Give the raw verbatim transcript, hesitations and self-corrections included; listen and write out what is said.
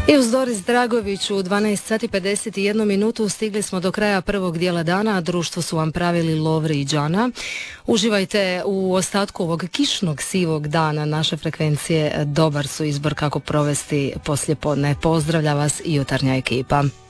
I uz Doris Dragović u dvanaest sati pedeset jednu minutu stigli smo do kraja prvog dijela dana, a društvo su vam pravili Lovri i Đana. Uživajte u ostatku ovog kišnog sivog dana. Naše frekvencije dobar su izbor kako provesti poslijepodne. Pozdravlja vas i jutarnja ekipa.